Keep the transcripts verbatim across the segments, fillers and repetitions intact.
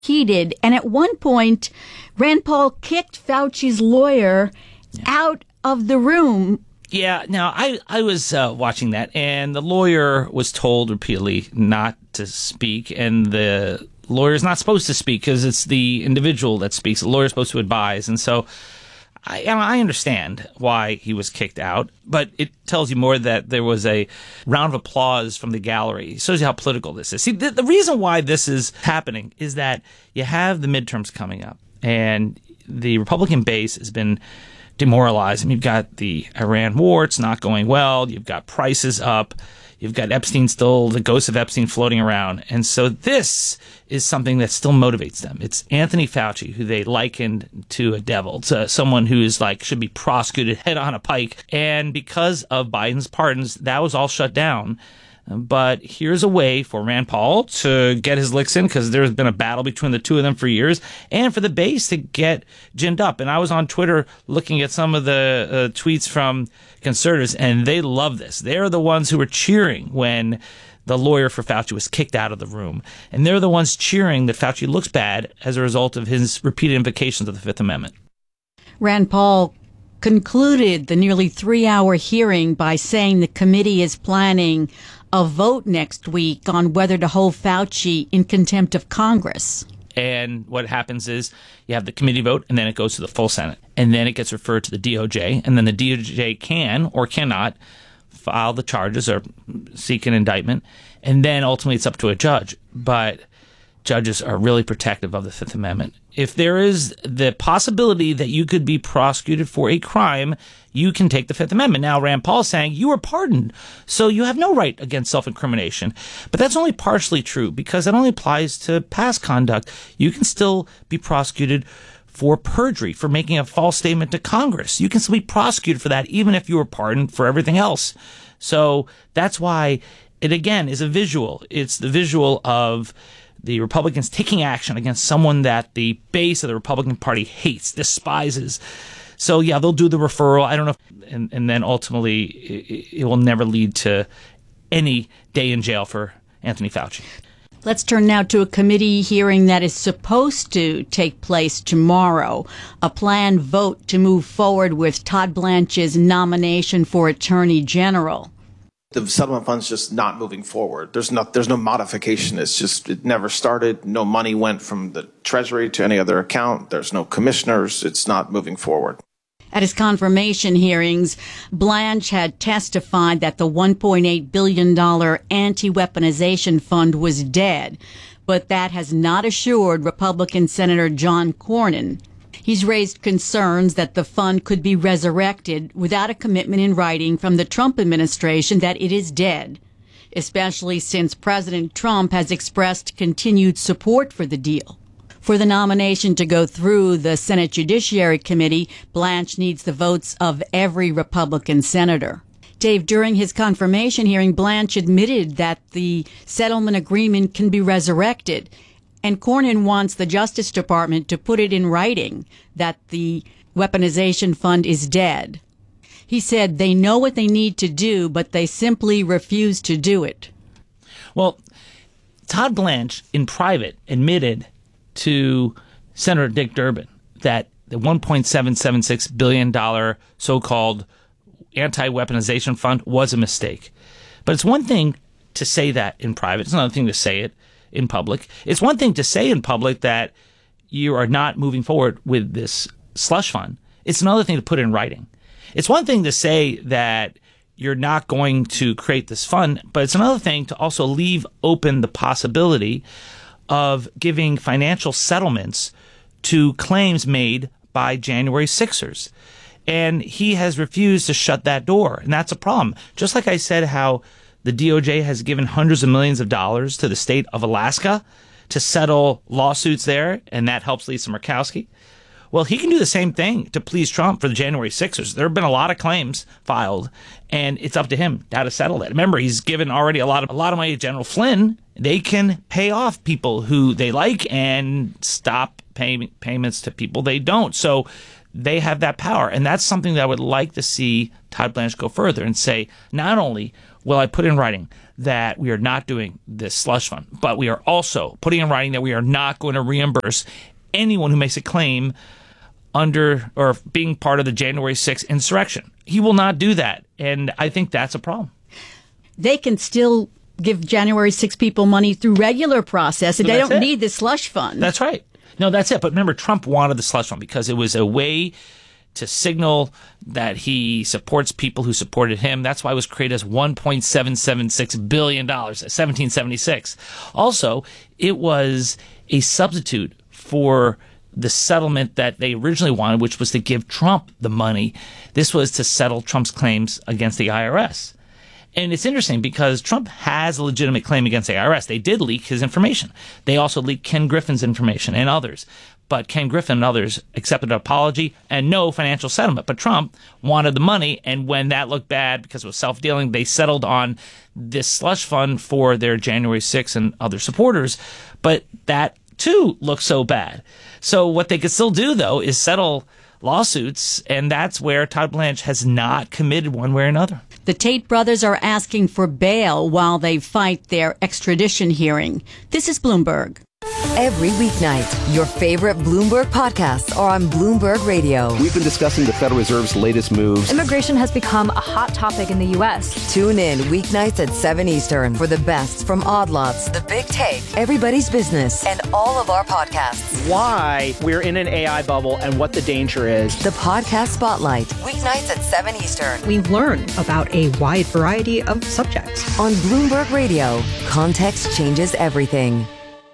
heated. And at one point, Rand Paul kicked Fauci's lawyer yeah. out of the room. Yeah, now, I, I was uh, watching that, and the lawyer was told repeatedly not to speak, and the lawyer's not supposed to speak because it's the individual that speaks. The lawyer's supposed to advise, and so I, I understand why he was kicked out, but it tells you more that there was a round of applause from the gallery. It shows you how political this is. See, the, the reason why this is happening is that you have the midterms coming up, and the Republican base has been demoralized. I mean, you've got the Iran war, it's not going well. You've got prices up. You've got Epstein still, the ghost of Epstein floating around. And so this is something that still motivates them. It's Anthony Fauci, who they likened to a devil, to someone who is like, should be prosecuted head on a pike. And because of Biden's pardons, that was all shut down. But here's a way for Rand Paul to get his licks in, because there's been a battle between the two of them for years, and for the base to get ginned up. And I was on Twitter looking at some of the uh, tweets from conservatives, and they love this. They're the ones who were cheering when the lawyer for Fauci was kicked out of the room. And they're the ones cheering that Fauci looks bad as a result of his repeated invocations of the Fifth Amendment. Rand Paul concluded the nearly three-hour hearing by saying the committee is planning a vote next week on whether to hold Fauci in contempt of Congress. And what happens is you have the committee vote, and then it goes to the full Senate. And then it gets referred to the D O J, and then the D O J can or cannot file the charges or seek an indictment. And then ultimately it's up to a judge. But judges are really protective of the Fifth Amendment. If there is the possibility that you could be prosecuted for a crime, you can take the Fifth Amendment. Now, Rand Paul is saying you were pardoned, so you have no right against self-incrimination. But that's only partially true, because it only applies to past conduct. You can still be prosecuted for perjury, for making a false statement to Congress. You can still be prosecuted for that, even if you were pardoned for everything else. So that's why it, again, is a visual. It's the visual of the Republicans taking action against someone that the base of the Republican Party hates, despises. So, yeah, they'll do the referral. I don't know. If, and, and then ultimately it, it will never lead to any day in jail for Anthony Fauci. Let's turn now to a committee hearing that is supposed to take place tomorrow, a planned vote to move forward with Todd Blanche's nomination for Attorney General. The settlement fund's just not moving forward. There's no, there's no modification. It's just, it never started. No money went from the Treasury to any other account. There's no commissioners. It's not moving forward. At his confirmation hearings, Blanche had testified that the one point eight billion dollars anti-weaponization fund was dead, but that has not assured Republican Senator John Cornyn. He's raised concerns that the fund could be resurrected without a commitment in writing from the Trump administration that it is dead, especially since President Trump has expressed continued support for the deal. For the nomination to go through the Senate Judiciary Committee, Blanche needs the votes of every Republican senator. Dave, during his confirmation hearing, Blanche admitted that the settlement agreement can be resurrected. And Cornyn wants the Justice Department to put it in writing that the weaponization fund is dead. He said they know what they need to do, but they simply refuse to do it. Well, Todd Blanche, in private, admitted to Senator Dick Durbin that the one point seven seven six billion dollars so-called anti-weaponization fund was a mistake. But it's one thing to say that in private. It's another thing to say it in public. It's one thing to say in public that you are not moving forward with this slush fund. It's another thing to put it in writing. It's one thing to say that you're not going to create this fund, but it's another thing to also leave open the possibility of giving financial settlements to claims made by January sixers. And he has refused to shut that door, and that's a problem. Just like I said how the D O J has given hundreds of millions of dollars to the state of Alaska to settle lawsuits there, and that helps Lisa Murkowski. Well, he can do the same thing to please Trump for the January sixers. There have been a lot of claims filed, and it's up to him how to settle that. Remember, he's given already a lot of a lot of money to General Flynn. They can pay off people who they like and stop pay, payments to people they don't. So they have that power, and that's something that I would like to see Todd Blanche go further and say, not only Well, I put in writing that we are not doing this slush fund, but we are also putting in writing that we are not going to reimburse anyone who makes a claim under or being part of the January sixth insurrection. He will not do that, and I think that's a problem. They can still give January sixth people money through regular process, and so they don't it. need the slush fund. That's right. No, that's it. But remember, Trump wanted the slush fund because it was a way to signal that he supports people who supported him. That's why it was created as one point seven seven six billion dollars, seventeen seventy-six. Also, it was a substitute for the settlement that they originally wanted, which was to give Trump the money. This was to settle Trump's claims against the I R S. And it's interesting because Trump has a legitimate claim against the I R S. They did leak his information. They also leaked Ken Griffin's information and others. But Ken Griffin and others accepted an apology and no financial settlement. But Trump wanted the money, and when that looked bad because it was self-dealing, they settled on this slush fund for their January sixth and other supporters. But that, too, looks so bad. So what they could still do, though, is settle lawsuits, and that's where Todd Blanche has not committed one way or another. The Tate brothers are asking for bail while they fight their extradition hearing. This is Bloomberg. Every weeknight, your favorite Bloomberg podcasts are on Bloomberg Radio. We've been discussing the Federal Reserve's latest moves. Immigration has become a hot topic in the U S. Tune in weeknights at seven Eastern for the best from Odd Lots, The Big Take, Everybody's Business, and all of our podcasts. Why we're in an A I bubble and what the danger is. The Podcast Spotlight, weeknights at seven Eastern. We learn about a wide variety of subjects. On Bloomberg Radio, context changes everything.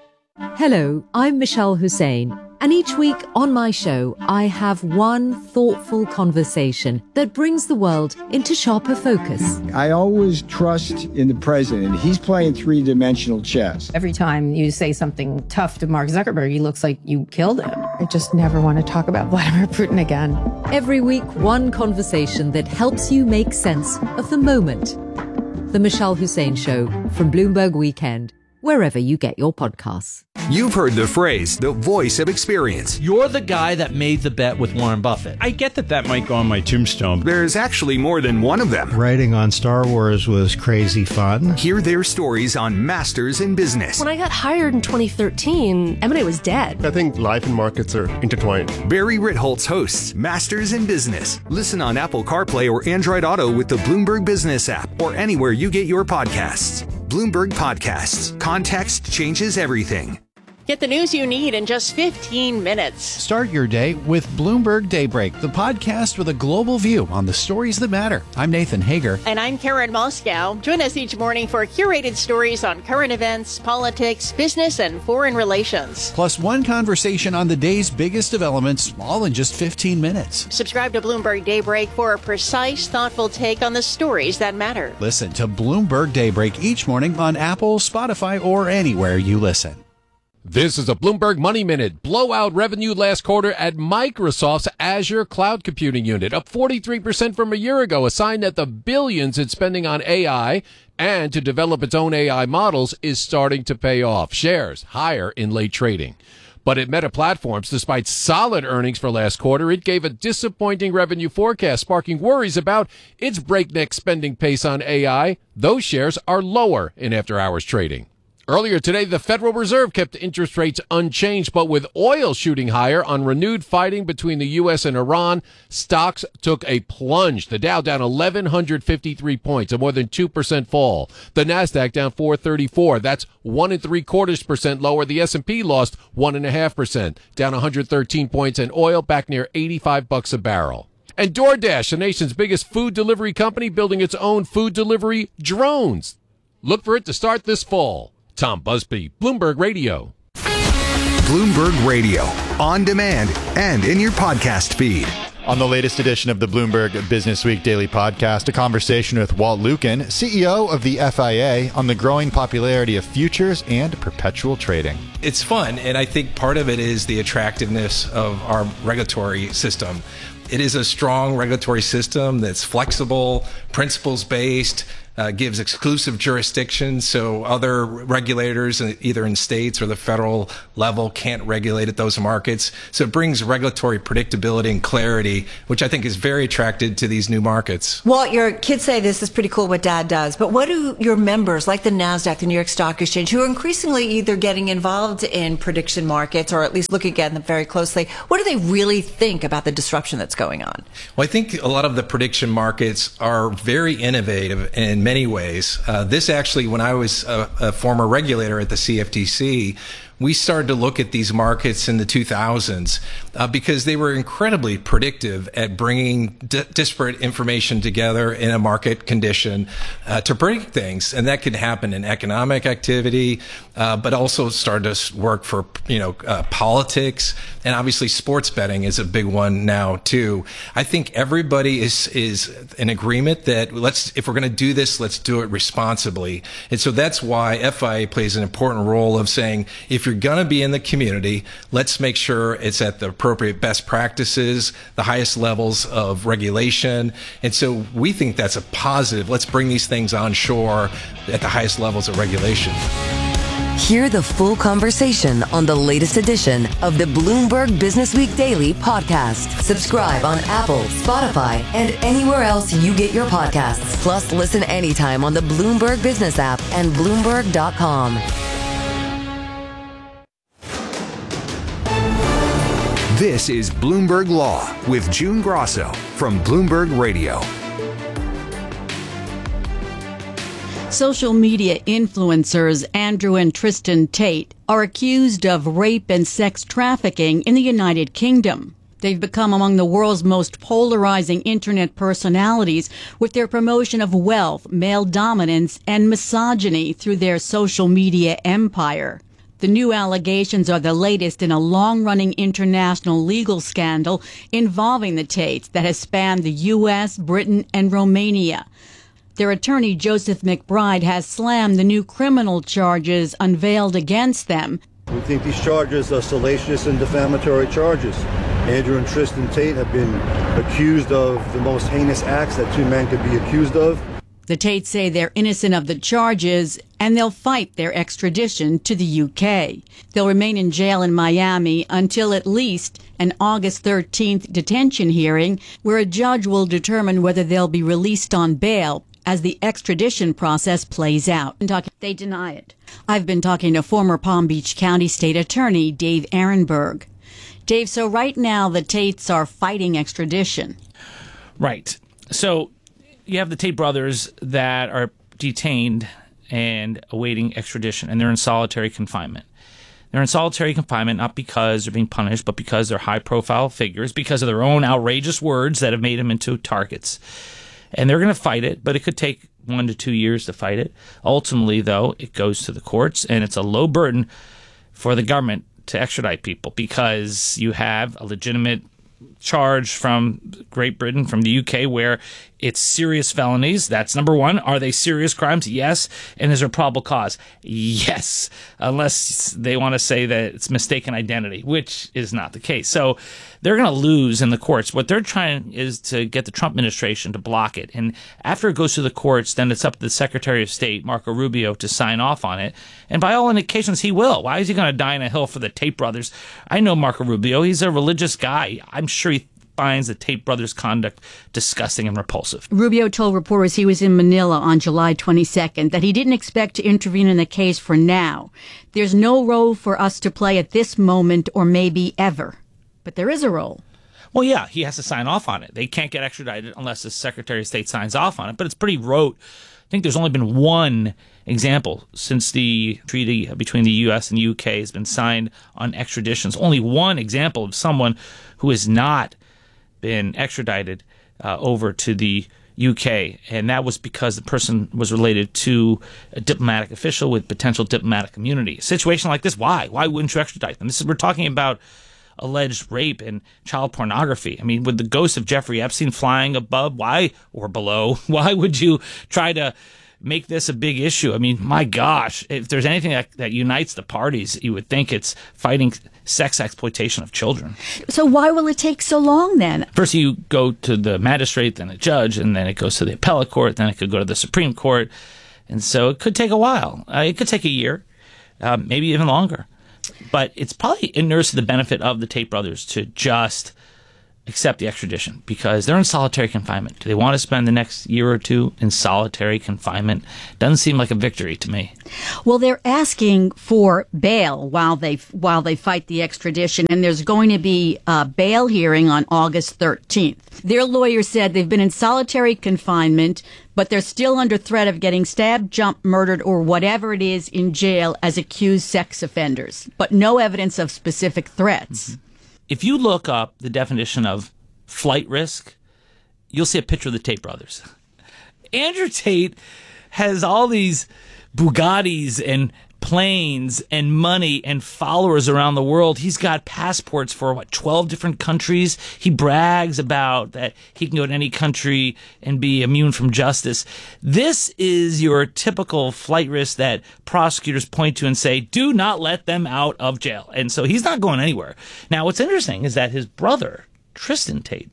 Hello, I'm Michelle Hussein, and each week on my show, I have one thoughtful conversation that brings the world into sharper focus. I always trust in the president. He's playing three-dimensional chess. Every time you say something tough to Mark Zuckerberg, he looks like you killed him. I just never want to talk about Vladimir Putin again. Every week, one conversation that helps you make sense of the moment. The Michelle Hussein Show from Bloomberg Weekend, wherever you get your podcasts. You've heard the phrase, the voice of experience. You're the guy that made the bet with Warren Buffett. I get that that might go on my tombstone. There's actually more than one of them. Writing on Star Wars was crazy fun. Hear their stories on Masters in Business. When I got hired in twenty thirteen, M and A was dead. I think life and markets are intertwined. Barry Ritholtz hosts Masters in Business. Listen on Apple CarPlay or Android Auto with the Bloomberg Business app or anywhere you get your podcasts. Bloomberg Podcasts. Context changes everything. Get the news you need in just fifteen minutes. Start your day with Bloomberg Daybreak, the podcast with a global view on the stories that matter. I'm Nathan Hager. And I'm Karen Moscow. Join us each morning for curated stories on current events, politics, business, and foreign relations. Plus one conversation on the day's biggest developments, all in just fifteen minutes. Subscribe to Bloomberg Daybreak for a precise, thoughtful take on the stories that matter. Listen to Bloomberg Daybreak each morning on Apple, Spotify, or anywhere you listen. This is a Bloomberg Money Minute. Blowout revenue last quarter at Microsoft's Azure cloud computing unit, up forty-three percent from a year ago, a sign that the billions it's spending on A I and to develop its own A I models is starting to pay off. Shares higher in late trading. But at Meta Platforms, despite solid earnings for last quarter, it gave a disappointing revenue forecast, sparking worries about its breakneck spending pace on A I. Those shares are lower in after-hours trading. Earlier today, the Federal Reserve kept interest rates unchanged, but with oil shooting higher on renewed fighting between the U S and Iran, stocks took a plunge. The Dow down eleven fifty-three points, a more than two percent fall. The Nasdaq down four thirty-four. That's one and three quarters percent lower. The S and P lost one and a half percent, down one hundred thirteen points, and oil back near eighty-five bucks a barrel. And DoorDash, the nation's biggest food delivery company, building its own food delivery drones. Look for it to start this fall. Tom Busby, Bloomberg Radio. Bloomberg Radio, on demand and in your podcast feed. On the latest edition of the Bloomberg Business Week Daily Podcast, a conversation with Walt Lukin, C E O of the F I A, on the growing popularity of futures and perpetual trading. It's fun, and I think part of it is the attractiveness of our regulatory system. it is a strong regulatory system that's flexible, principles-based, Uh, gives exclusive jurisdiction, so other regulators, either in states or the federal level, can't regulate at those markets. So it brings regulatory predictability and clarity, which I think is very attractive to these new markets. Walt, your kids say this is pretty cool what Dad does, but what do your members, like the NASDAQ, the New York Stock Exchange, who are increasingly either getting involved in prediction markets or at least looking at them very closely, what do they really think about the disruption that's going on? Well, I think a lot of the prediction markets are very innovative and many ways. Uh, this actually, when I was a, a former regulator at the C F T C, we started to look at these markets in the two thousands uh, because they were incredibly predictive at bringing d- disparate information together in a market condition uh, to predict things. And that could happen in economic activity, uh, but also started to work for, you know, uh, politics. And obviously sports betting is a big one now too. I think everybody is, is in agreement that let's, if we're going to do this, let's do it responsibly. And so that's why F I A plays an important role of saying, if you're going to be in the community, let's make sure it's at the appropriate best practices, the highest levels of regulation. And so we think that's a positive. Let's bring these things on shore at the highest levels of regulation. Hear the full conversation on the latest edition of the Bloomberg Business Week Daily podcast. Subscribe on Apple, Spotify, and anywhere else you get your podcasts. Plus, listen anytime on the Bloomberg Business app and Bloomberg dot com. This is Bloomberg Law with June Grosso from Bloomberg Radio. Social media influencers Andrew and Tristan Tate are accused of rape and sex trafficking in the United Kingdom. They've become among the world's most polarizing internet personalities with their promotion of wealth, male dominance, and misogyny through their social media empire. The new allegations are the latest in a long-running international legal scandal involving the Tates that has spanned the U S, Britain, and Romania. Their attorney, Joseph McBride, has slammed the new criminal charges unveiled against them. We think these charges are salacious and defamatory charges. Andrew and Tristan Tate have been accused of the most heinous acts that two men could be accused of. The Tates say they're innocent of the charges, and they'll fight their extradition to the U K. They'll remain in jail in Miami until at least an August thirteenth detention hearing, where a judge will determine whether they'll be released on bail as the extradition process plays out. They deny it. I've been talking to former Palm Beach County State Attorney Dave Ehrenberg. Dave, so right now the Tates are fighting extradition. Right. So you have the Tate brothers that are detained and awaiting extradition, and they're in solitary confinement. They're in solitary confinement not because they're being punished, but because they're high-profile figures, because of their own outrageous words that have made them into targets. And they're going to fight it, but it could take one to two years to fight it. Ultimately, though, it goes to the courts, and it's a low burden for the government to extradite people because you have a legitimate charge from Great Britain, from the U K, where it's serious felonies. That's number one. Are they serious crimes? Yes. And is there probable cause? Yes. Unless they want to say that it's mistaken identity, which is not the case. So they're going to lose in the courts. What they're trying is to get the Trump administration to block it. And after it goes to the courts, then it's up to the Secretary of State, Marco Rubio, to sign off on it. And by all indications, he will. Why is he going to die on a hill for the Tate brothers? I know Marco Rubio. He's a religious guy. I'm sure he finds the Tate brothers' conduct disgusting and repulsive. Rubio told reporters he was in Manila on July twenty-second that he didn't expect to intervene in the case for now. There's no role for us to play at this moment or maybe ever. But there is a role. Well, yeah, he has to sign off on it. They can't get extradited unless the Secretary of State signs off on it, but it's pretty rote. I think there's only been one example since the treaty between the U S and the U K has been signed on extraditions. Only one example of someone who has not been extradited uh, over to the U K, and that was because the person was related to a diplomatic official with potential diplomatic immunity. A situation like this, why? Why wouldn't you extradite them? This is, we're talking about alleged rape and child pornography. I mean, with the ghost of Jeffrey Epstein flying above, why, or below, why would you try to make this a big issue. I mean, my gosh, if there's anything that, that unites the parties, you would think it's fighting sex exploitation of children. So why will it take so long then? First you go to the magistrate, then a judge, and then it goes to the appellate court, then it could go to the Supreme Court. And so it could take a while. Uh, it could take a year, uh, maybe even longer. But it's probably inures to the benefit of the Tate brothers to just accept the extradition because they're in solitary confinement. Do they want to spend the next year or two in solitary confinement? Doesn't seem like a victory to me. Well, they're asking for bail while they while they fight the extradition, and there's going to be a bail hearing on August thirteenth. Their lawyer said they've been in solitary confinement, but they're still under threat of getting stabbed, jumped, murdered, or whatever it is in jail as accused sex offenders, but no evidence of specific threats. Mm-hmm. If you look up the definition of flight risk, you'll see a picture of the Tate brothers. Andrew Tate has all these Bugattis and planes and money and followers around the world. He's got passports for, what, twelve different countries? He brags about that he can go to any country and be immune from justice. This is your typical flight risk that prosecutors point to and say, do not let them out of jail. And so he's not going anywhere. Now, what's interesting is that his brother, Tristan Tate,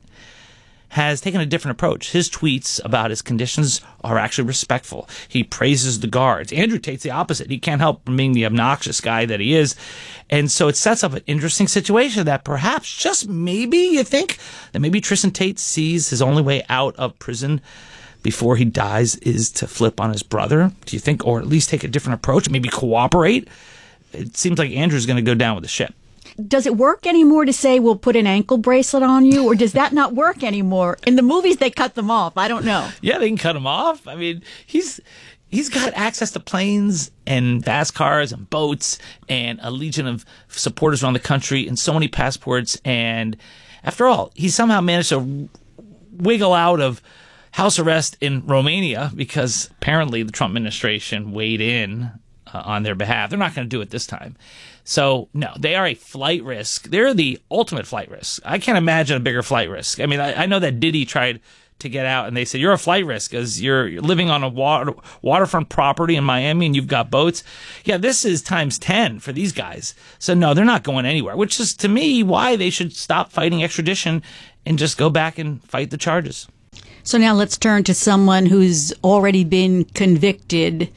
has taken a different approach. His tweets about his conditions are actually respectful. He praises the guards. Andrew Tate's the opposite. He can't help being the obnoxious guy that he is. And so it sets up an interesting situation that perhaps, just maybe, you think, that maybe Tristan Tate sees his only way out of prison before he dies is to flip on his brother. Do you think, or at least take a different approach, maybe cooperate? It seems like Andrew's going to go down with the ship. Does it work anymore to say we'll put an ankle bracelet on you, or does that not work anymore? In the movies, they cut them off. I don't know. Yeah, they can cut him off. I mean, he's he's got access to planes and fast cars and boats and a legion of supporters around the country and so many passports. And after all, he somehow managed to wiggle out of house arrest in Romania because apparently the Trump administration weighed in uh, on their behalf. They're not going to do it this time. So, no, they are a flight risk. They're the ultimate flight risk. I can't imagine a bigger flight risk. I mean, I, I know that Diddy tried to get out, and they said, you're a flight risk because you're living on a water, waterfront property in Miami and you've got boats. Yeah, this is times ten for these guys. So, no, they're not going anywhere, which is, to me, why they should stop fighting extradition and just go back and fight the charges. So now let's turn to someone who's already been convicted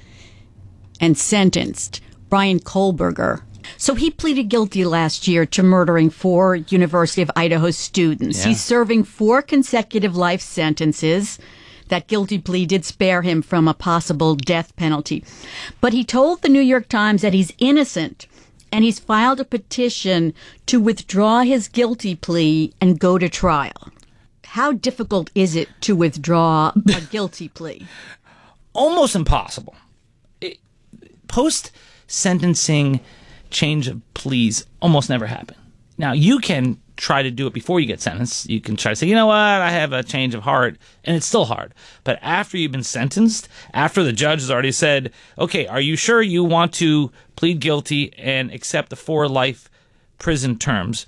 and sentenced, Bryan Kohberger. So he pleaded guilty last year to murdering four University of Idaho students. Yeah. He's serving four consecutive life sentences. That guilty plea did spare him from a possible death penalty. But he told the New York Times that he's innocent, and he's filed a petition to withdraw his guilty plea and go to trial. How difficult is it to withdraw a guilty plea? Almost impossible. It, post-sentencing change of pleas almost never happen. Now, you can try to do it before you get sentenced. You can try to say, you know what, I have a change of heart, and it's still hard. But after you've been sentenced, after the judge has already said, okay, are you sure you want to plead guilty and accept the four life prison terms?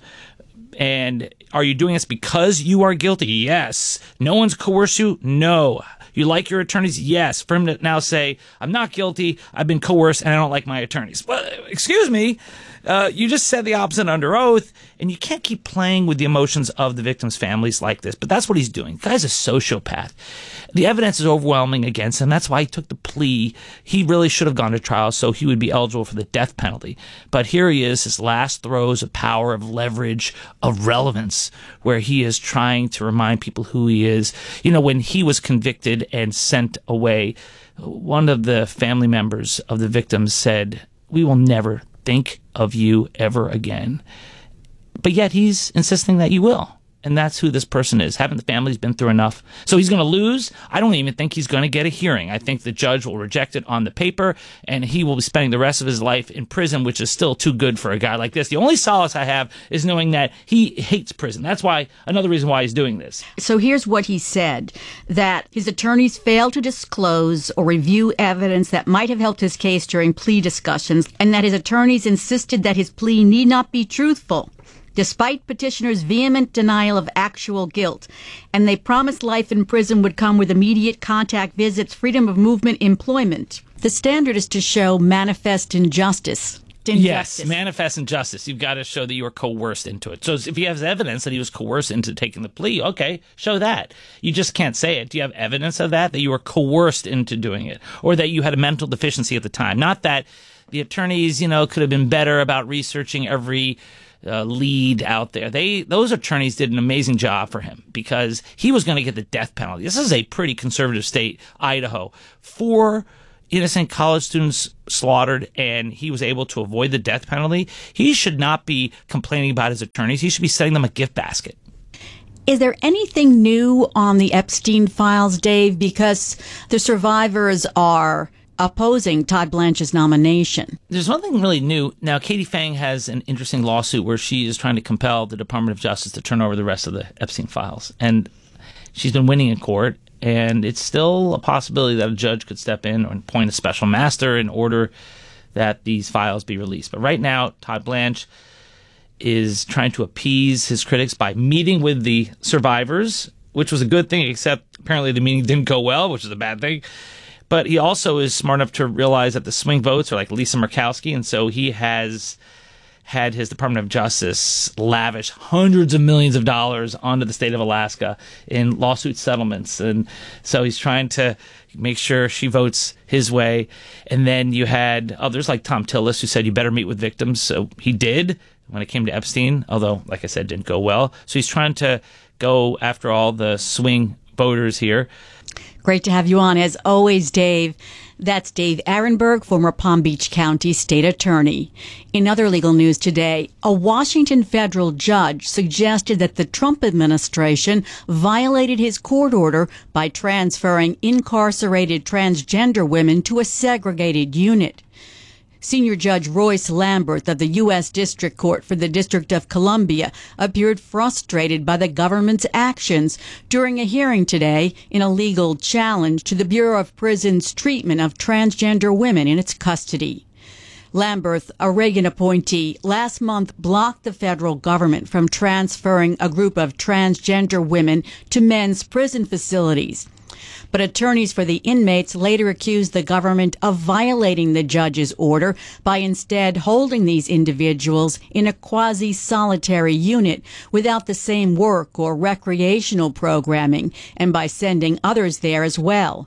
And are you doing this because you are guilty? Yes. No one's coerced you? No. You like your attorneys? Yes. For him to now say, I'm not guilty, I've been coerced, and I don't like my attorneys. Well, excuse me. Uh, you just said the opposite under oath, and you can't keep playing with the emotions of the victims' families like this. But that's what he's doing. The guy's a sociopath. The evidence is overwhelming against him. That's why he took the plea. He really should have gone to trial so he would be eligible for the death penalty. But here he is, his last throes of power, of leverage, of relevance, where he is trying to remind people who he is. You know, when he was convicted and sent away, one of the family members of the victims said, we will never think of you ever again. But yet he's insisting that you will. And that's who this person is. Haven't the families been through enough? So he's going to lose. I don't even think he's going to get a hearing. I think the judge will reject it on the paper, and he will be spending the rest of his life in prison, which is still too good for a guy like this. The only solace I have is knowing that he hates prison. That's why, another reason why he's doing this. So here's what he said, that his attorneys failed to disclose or review evidence that might have helped his case during plea discussions, and that his attorneys insisted that his plea need not be truthful. despite petitioners' vehement denial of actual guilt. And they promised life in prison would come with immediate contact visits, freedom of movement, employment. The standard is to show manifest injustice. Injustice. Yes, manifest injustice. You've got to show that you were coerced into it. So if you have evidence that he was coerced into taking the plea, okay, show that. You just can't say it. Do you have evidence of that, that you were coerced into doing it, or that you had a mental deficiency at the time? Not that the attorneys, you know, could have been better about researching every uh, lead out there. They those attorneys did an amazing job for him because he was going to get the death penalty. This is a pretty conservative state, Idaho. Four innocent college students slaughtered, and he was able to avoid the death penalty. He should not be complaining about his attorneys. He should be sending them a gift basket. Is there anything new on the Epstein files, Dave? Because the survivors are opposing Todd Blanche's nomination. There's one thing really new. Now, Katie Fang has an interesting lawsuit where she is trying to compel the Department of Justice to turn over the rest of the Epstein files. And she's been winning in court. And it's still a possibility that a judge could step in and appoint a special master in order that these files be released. But right now, Todd Blanche is trying to appease his critics by meeting with the survivors, which was a good thing, except apparently the meeting didn't go well, which is a bad thing. But he also is smart enough to realize that the swing votes are like Lisa Murkowski, and so he has had his Department of Justice lavish hundreds of millions of dollars onto the state of Alaska in lawsuit settlements. And so he's trying to make sure she votes his way. And then you had others like Tom Tillis who said you better meet with victims. So he did when it came to Epstein, although, like I said, didn't go well. So he's trying to go after all the swing voters here. Great to have you on. As always, Dave. That's Dave Arenberg, former Palm Beach County State Attorney. In other legal news today, a Washington federal judge suggested that the Trump administration violated his court order by transferring incarcerated transgender women to a segregated unit. Senior Judge Royce Lamberth of the U S District Court for the District of Columbia appeared frustrated by the government's actions during a hearing today in a legal challenge to the Bureau of Prisons' treatment of transgender women in its custody. Lamberth, a Reagan appointee, last month blocked the federal government from transferring a group of transgender women to men's prison facilities. But attorneys for the inmates later accused the government of violating the judge's order by instead holding these individuals in a quasi-solitary unit without the same work or recreational programming, and by sending others there as well.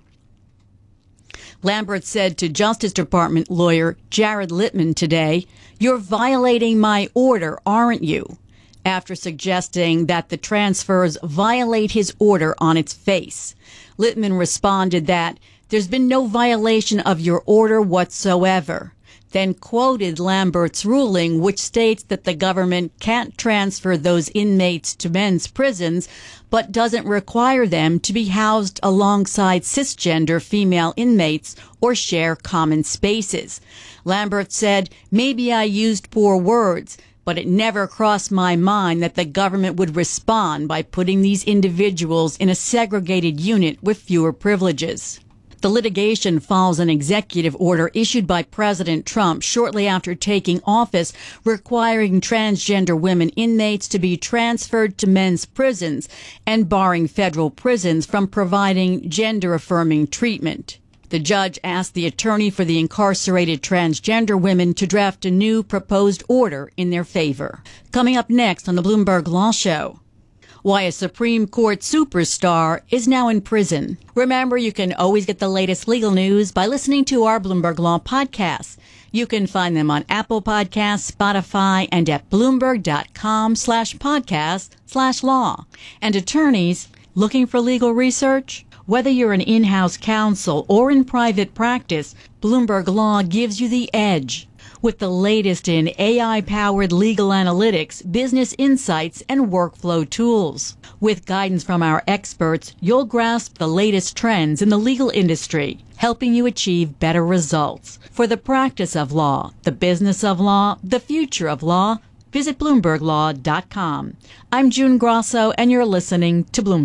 Lamberth said to Justice Department lawyer Jared Littman today, "You're violating my order, aren't you?" after suggesting that the transfers violate his order on its face. Littman responded that there's been no violation of your order whatsoever, then quoted Lamberth's ruling, which states that the government can't transfer those inmates to men's prisons, but doesn't require them to be housed alongside cisgender female inmates or share common spaces. Lamberth said, "Maybe I used poor words, but it never crossed my mind that the government would respond by putting these individuals in a segregated unit with fewer privileges." The litigation follows an executive order issued by President Trump shortly after taking office, requiring transgender women inmates to be transferred to men's prisons and barring federal prisons from providing gender-affirming treatment. The judge asked the attorney for the incarcerated transgender women to draft a new proposed order in their favor. Coming up next on the Bloomberg Law Show, why a Supreme Court superstar is now in prison. Remember, you can always get the latest legal news by listening to our Bloomberg Law podcasts. You can find them on Apple Podcasts, Spotify, and at Bloomberg.com slash podcast slash law. And attorneys looking for legal research? Whether you're an in-house counsel or in private practice, Bloomberg Law gives you the edge with the latest in A I-powered legal analytics, business insights, and workflow tools. With guidance from our experts, you'll grasp the latest trends in the legal industry, helping you achieve better results. For the practice of law, the business of law, the future of law, visit Bloomberg Law dot com. I'm June Grosso, and you're listening to Bloomberg.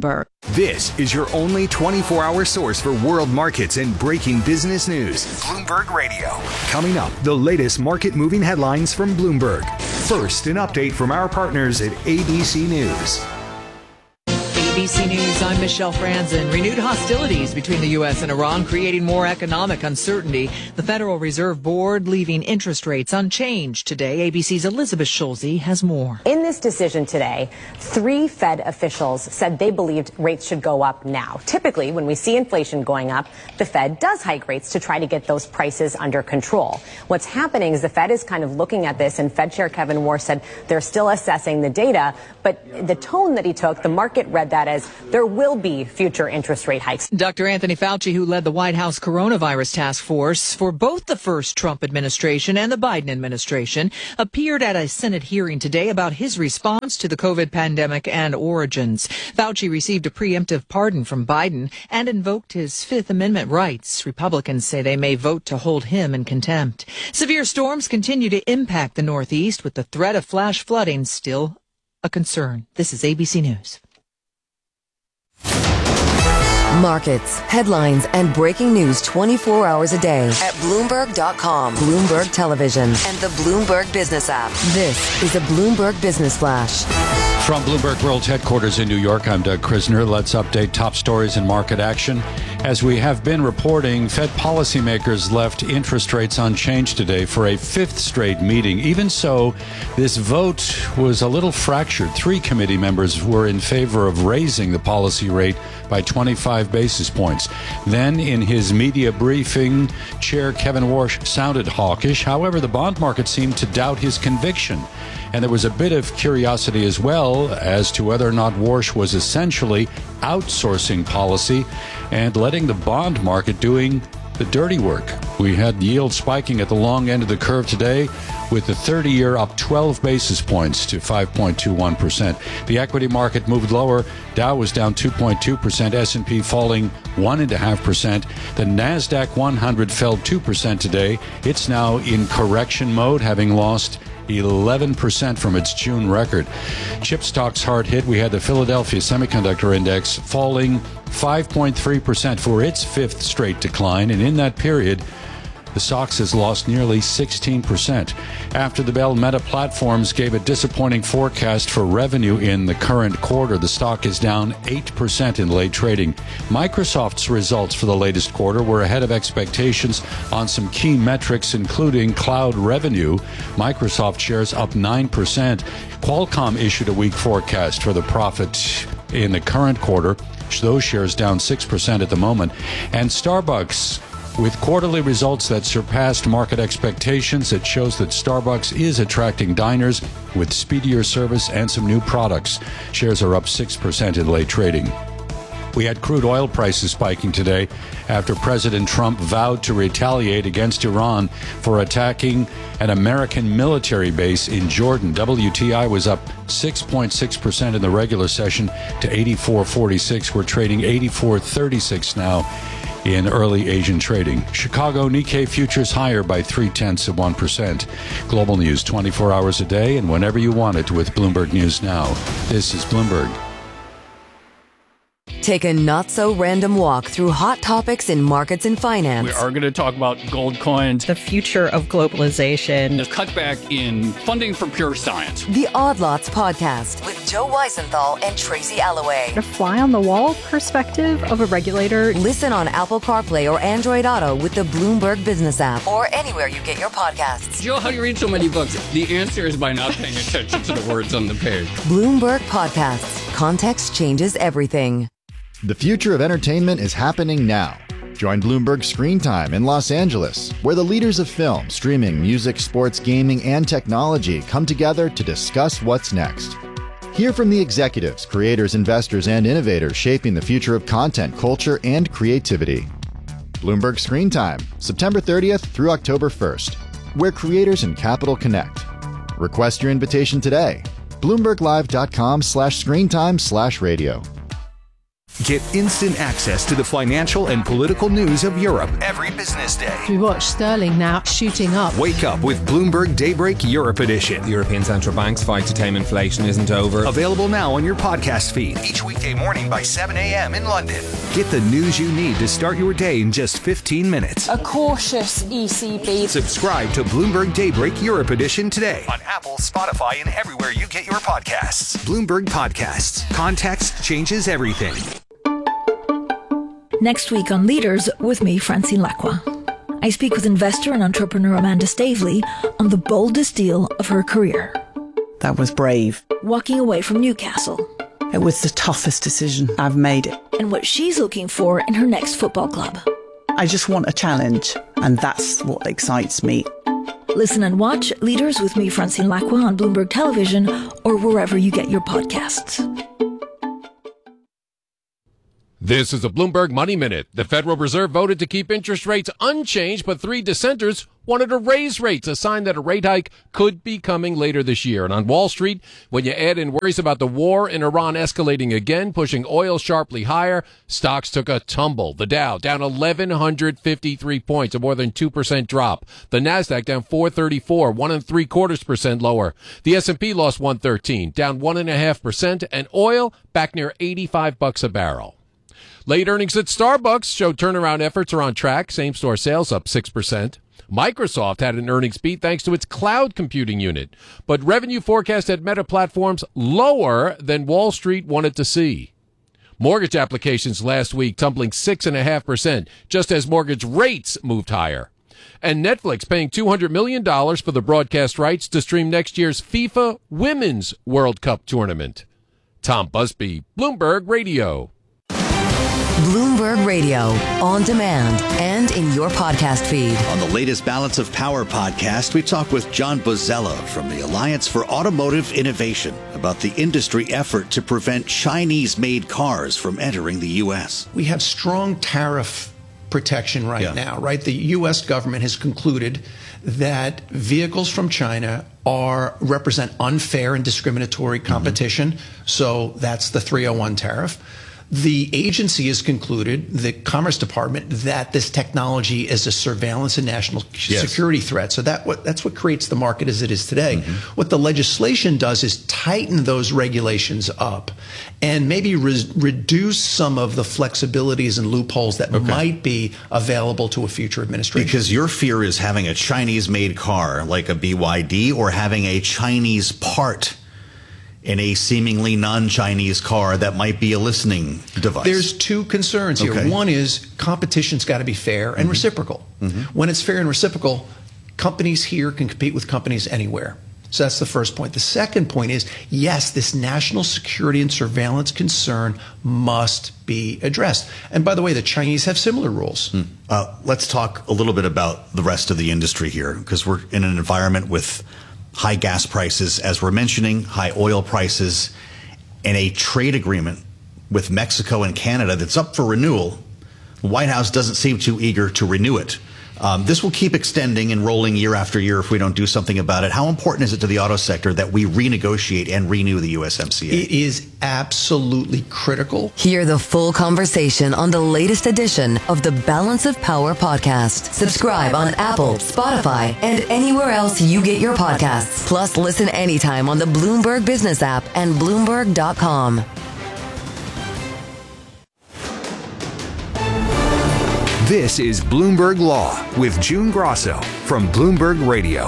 This is your only twenty-four hour source for world markets and breaking business news. Bloomberg Radio. Coming up, the latest market moving headlines from Bloomberg. First, an update from our partners at A B C News. A B C News, I'm Michelle Franzen. Renewed hostilities between the U S and Iran creating more economic uncertainty. The Federal Reserve Board leaving interest rates unchanged today. A B C's Elizabeth Schulze has more. In this decision today, three Fed officials said they believed rates should go up now. Typically, when we see inflation going up, the Fed does hike rates to try to get those prices under control. What's happening is the Fed is kind of looking at this, and Fed Chair Kevin Warsh said they're still assessing the data, but the tone that he took, the market read that as there will be future interest rate hikes. Doctor Anthony Fauci, who led the White House coronavirus task force for both the first Trump administration and the Biden administration, appeared at a Senate hearing today about his response to the COVID pandemic and origins. Fauci received a preemptive pardon from Biden and invoked his Fifth Amendment rights. Republicans say they may vote to hold him in contempt. Severe storms continue to impact the Northeast, with the threat of flash flooding still a concern. This is A B C News. Markets, headlines, and breaking news twenty-four hours a day at Bloomberg dot com, Bloomberg Television, and the Bloomberg Business app. This is a Bloomberg Business Flash. From Bloomberg World Headquarters in New York, I'm Doug Krisner. Let's update top stories in market action. As we have been reporting, Fed policymakers left interest rates unchanged today for a fifth straight meeting. Even so, this vote was a little fractured. Three committee members were in favor of raising the policy rate by twenty-five basis points. Then, in his media briefing, Chair Kevin Warsh sounded hawkish. However, the bond market seemed to doubt his conviction. And there was a bit of curiosity as well as to whether or not Warsh was essentially outsourcing policy and letting the bond market doing the dirty work. We had yield spiking at the long end of the curve today, with the thirty-year up twelve basis points to five point two one percent. The equity market moved lower. Dow was down two point two percent, S and P falling one point five percent. The NASDAQ one hundred fell two percent today. It's now in correction mode, having lost eleven percent from its June record. Chip stocks hard hit. We had the Philadelphia Semiconductor Index falling five point three percent for its fifth straight decline, and in that period, the S O X has lost nearly sixteen percent. After the bell, Meta Platforms gave a disappointing forecast for revenue in the current quarter. The stock is down eight percent in late trading. Microsoft's results for the latest quarter were ahead of expectations on some key metrics, including cloud revenue. Microsoft shares up nine percent. Qualcomm issued a weak forecast for the profit in the current quarter. Those shares down six percent at the moment. And Starbucks, with quarterly results that surpassed market expectations, it shows that Starbucks is attracting diners with speedier service and some new products. Shares are up six percent in late trading. We had crude oil prices spiking today after President Trump vowed to retaliate against Iran for attacking an American military base in Jordan. W T I was up six point six percent in the regular session to eighty-four forty-six. We're trading eighty-four thirty-six now in early Asian trading. Chicago Nikkei futures higher by three-tenths of one percent. Global news twenty-four hours a day and whenever you want it with Bloomberg News Now. This is Bloomberg. Take a not-so-random walk through hot topics in markets and finance. We are going to talk about gold coins, the future of globalization, the cutback in funding for pure science. The Odd Lots Podcast with Joe Weisenthal and Tracy Alloway. A fly-on-the-wall perspective of a regulator. Listen on Apple CarPlay or Android Auto with the Bloomberg Business app or anywhere you get your podcasts. Joe, how do you read so many books? The answer is by not paying attention to the words on the page. Bloomberg Podcasts. Context changes everything. The future of entertainment is happening now. Join Bloomberg Screen Time in Los Angeles, where the leaders of film, streaming, music, sports, gaming, and technology come together to discuss what's next. Hear from the executives, creators, investors, and innovators shaping the future of content, culture, and creativity. Bloomberg Screen Time, September thirtieth through October first, where creators and capital connect. Request your invitation today. Bloomberg Live dot com slash screentime slash radio. Get instant access to the financial and political news of Europe every business day. We watch sterling now shooting up. Wake up with Bloomberg Daybreak Europe Edition. The European Central Bank's fight to tame inflation isn't over. Available now on your podcast feed each weekday morning by seven a.m. in London. Get the news you need to start your day in just fifteen minutes. A cautious E C B. Subscribe to Bloomberg Daybreak Europe Edition today on Apple, Spotify, and everywhere you get your podcasts. Bloomberg Podcasts. Context changes everything. Next week on Leaders with me, Francine Lacqua. I speak with investor and entrepreneur Amanda Stavely on the boldest deal of her career. That was brave. Walking away from Newcastle. It was the toughest decision. I've made it. And what she's looking for in her next football club. I just want a challenge, and that's what excites me. Listen and watch Leaders with me, Francine Lacqua, on Bloomberg Television or wherever you get your podcasts. This is a Bloomberg Money Minute. The Federal Reserve voted to keep interest rates unchanged, but three dissenters wanted to raise rates, a sign that a rate hike could be coming later this year. And on Wall Street, when you add in worries about the war in Iran escalating again, pushing oil sharply higher, stocks took a tumble. The Dow down eleven fifty-three points, a more than two percent drop. The Nasdaq down four thirty-four, one and three quarters percent lower. The S and P lost one thirteen, down one and a half percent, and oil back near eighty-five bucks a barrel. Late earnings at Starbucks showed turnaround efforts are on track. Same-store sales up six percent. Microsoft had an earnings beat thanks to its cloud computing unit, but revenue forecast at Meta Platforms lower than Wall Street wanted to see. Mortgage applications last week tumbling six point five percent, just as mortgage rates moved higher. And Netflix paying two hundred million dollars for the broadcast rights to stream next year's FIFA Women's World Cup tournament. Tom Busby, Bloomberg Radio. Bloomberg Radio, on demand and in your podcast feed. On the latest Balance of Power podcast, we talk with John Bozzella from the Alliance for Automotive Innovation about the industry effort to prevent Chinese-made cars from entering the U S. We have strong tariff protection right yeah. now, right? The U S government has concluded that vehicles from China are represent unfair and discriminatory competition, mm-hmm. so that's the three oh one tariff. The agency has concluded, the Commerce Department, that this technology is a surveillance and national yes. security threat. So that what, that's what creates the market as it is today. Mm-hmm. What the legislation does is tighten those regulations up and maybe re- reduce some of the flexibilities and loopholes that okay. might be available to a future administration. Because your fear is having a Chinese-made car like a B Y D or having a Chinese part in a seemingly non-Chinese car that might be a listening device. There's two concerns here. Okay. One is competition's got to be fair and mm-hmm. reciprocal. Mm-hmm. When it's fair and reciprocal, companies here can compete with companies anywhere. So that's the first point. The second point is, yes, this national security and surveillance concern must be addressed. And by the way, the Chinese have similar rules. Mm. Uh, let's talk a little bit about the rest of the industry here, because we're in an environment with high gas prices, as we're mentioning, high oil prices, and a trade agreement with Mexico and Canada that's up for renewal. The White House doesn't seem too eager to renew it. Um, this will keep extending and rolling year after year if we don't do something about it. How important is it to the auto sector that we renegotiate and renew the U S M C A? It is absolutely critical. Hear the full conversation on the latest edition of the Balance of Power podcast. Subscribe on Apple, Spotify, and anywhere else you get your podcasts. Plus, listen anytime on the Bloomberg Business app and Bloomberg dot com. This is Bloomberg Law with June Grosso from Bloomberg Radio.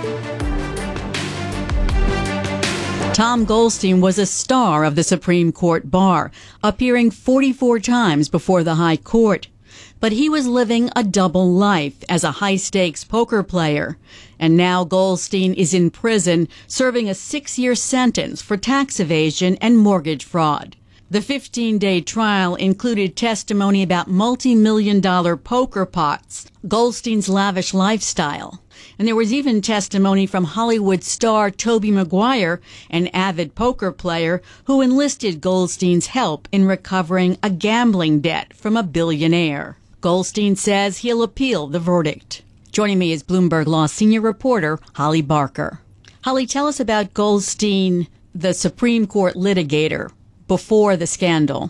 Tom Goldstein was a star of the Supreme Court bar, appearing forty-four times before the High Court. But he was living a double life as a high-stakes poker player. And now Goldstein is in prison, serving a six-year sentence for tax evasion and mortgage fraud. The fifteen-day trial included testimony about multi-million dollar poker pots, Goldstein's lavish lifestyle. And there was even testimony from Hollywood star Tobey Maguire, an avid poker player who enlisted Goldstein's help in recovering a gambling debt from a billionaire. Goldstein says he'll appeal the verdict. Joining me is Bloomberg Law senior reporter Holly Barker. Holly, tell us about Goldstein, the Supreme Court litigator, before the scandal.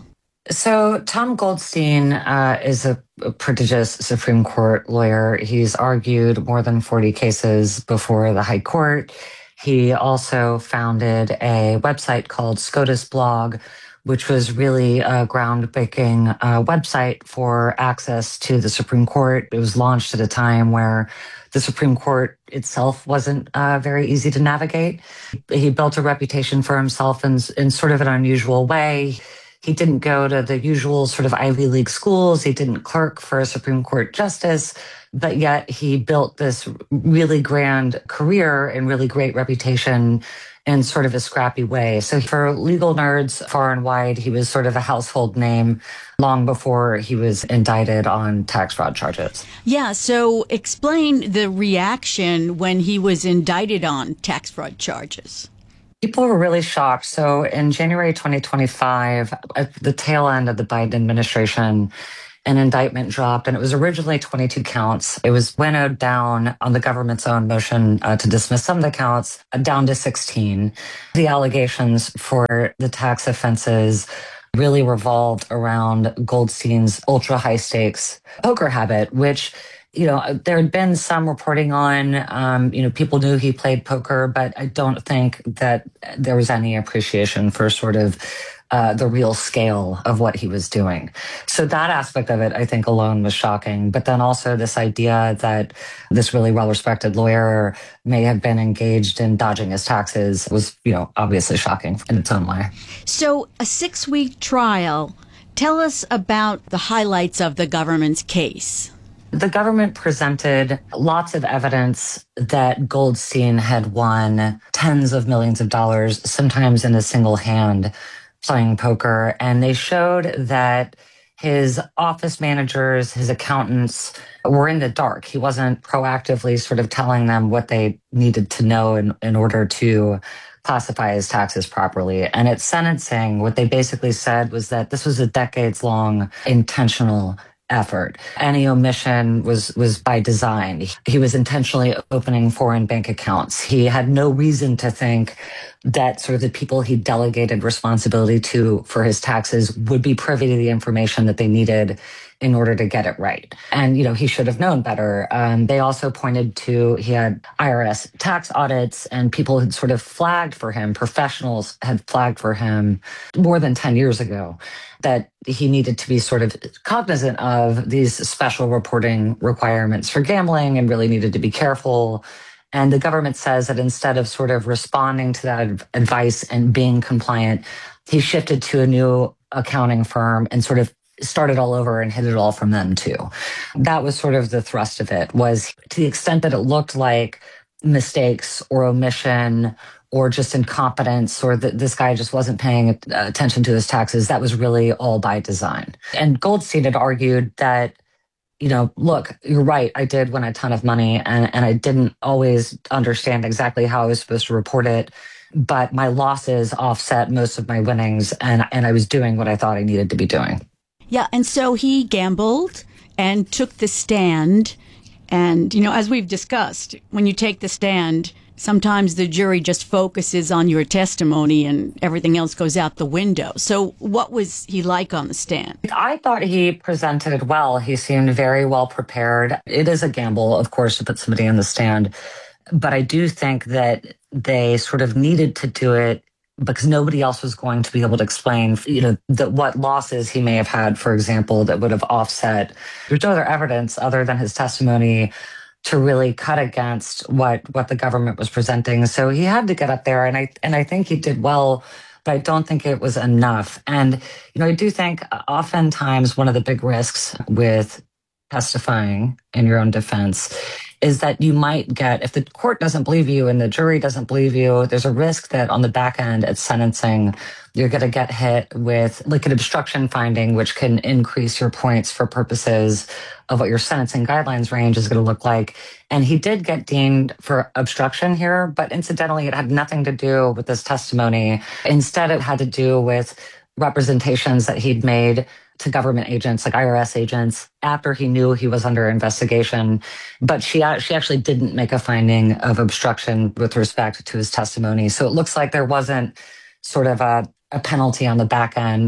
So Tom Goldstein uh, is a, a prodigious Supreme Court lawyer. He's argued more than forty cases before the High Court. He also founded a website called SCOTUS Blog, which was really a groundbreaking uh, website for access to the Supreme Court. It was launched at a time where the Supreme Court itself wasn't uh, very easy to navigate. He built a reputation for himself in, in sort of an unusual way. He didn't go to the usual sort of Ivy League schools. He didn't clerk for a Supreme Court justice, but yet he built this really grand career and really great reputation in sort of a scrappy way. So for legal nerds far and wide, he was sort of a household name long before he was indicted on tax fraud charges. Yeah, so explain the reaction when he was indicted on tax fraud charges. People were really shocked. So in January twenty twenty-five, at the tail end of the Biden administration, an indictment dropped, and it was originally twenty-two counts. It was winnowed down on the government's own motion uh, to dismiss some of the counts, uh, down to sixteen. The allegations for the tax offenses really revolved around Goldstein's ultra high stakes poker habit, which, you know, there had been some reporting on, um, you know, people knew he played poker, but I don't think that there was any appreciation for sort of uh, the real scale of what he was doing. So that aspect of it, I think alone was shocking. But then also this idea that this really well-respected lawyer may have been engaged in dodging his taxes was, you know, obviously shocking in its own way. So a six-week trial. Tell us about the highlights of the government's case. The government presented lots of evidence that Goldstein had won tens of millions of dollars, sometimes in a single hand, playing poker. And they showed that his office managers, his accountants were in the dark. He wasn't proactively sort of telling them what they needed to know in, in order to classify his taxes properly. And at sentencing, what they basically said was that this was a decades-long intentional effort. Any omission was was by design. He was intentionally opening foreign bank accounts. He had no reason to think that sort of the people he delegated responsibility to for his taxes would be privy to the information that they needed in order to get it right. And, you know, he should have known better. Um, they also pointed to, he had I R S tax audits, and people had sort of flagged for him, professionals had flagged for him more than ten years ago, that he needed to be sort of cognizant of these special reporting requirements for gambling and really needed to be careful. And the government says that instead of sort of responding to that advice and being compliant, he shifted to a new accounting firm and sort of started all over and hit it all from them too. That was sort of the thrust of it, was to the extent that it looked like mistakes or omission or just incompetence, or that this guy just wasn't paying attention to his taxes, that was really all by design. And Goldstein had argued that, you know, look, you're right, I did win a ton of money, and, and I didn't always understand exactly how I was supposed to report it, but my losses offset most of my winnings, and, and I was doing what I thought I needed to be doing. Yeah, and so he gambled and took the stand. And, you know, as we've discussed, when you take the stand, sometimes the jury just focuses on your testimony and everything else goes out the window. So what was he like on the stand? I thought he presented well. He seemed very well prepared. It is a gamble, of course, to put somebody on the stand. But I do think that they sort of needed to do it because nobody else was going to be able to explain, you know, that what losses he may have had, for example, that would have offset. There's no other evidence other than his testimony to really cut against what what the government was presenting. So he had to get up there, and I and I think he did well, but I don't think it was enough. And, you know, I do think oftentimes one of the big risks with testifying in your own defense is that you might get, if the court doesn't believe you and the jury doesn't believe you, there's a risk that on the back end at sentencing, you're going to get hit with like an obstruction finding, which can increase your points for purposes of what your sentencing guidelines range is going to look like. And he did get deemed for obstruction here, but incidentally, it had nothing to do with this testimony. Instead, it had to do with representations that he'd made to government agents, like I R S agents, after he knew he was under investigation. But she she actually didn't make a finding of obstruction with respect to his testimony. So it looks like there wasn't sort of a, a penalty on the back end